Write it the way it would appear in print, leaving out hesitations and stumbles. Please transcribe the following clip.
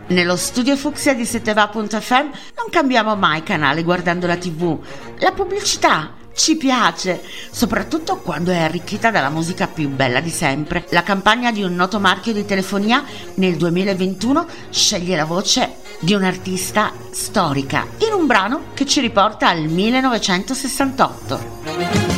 Nello studio Fucsia di 7va.fm non cambiamo mai canale guardando la TV. La pubblicità ci piace, soprattutto quando è arricchita dalla musica più bella di sempre. La campagna di un noto marchio di telefonia nel 2021 sceglie la voce di un'artista storica in un brano che ci riporta al 1968.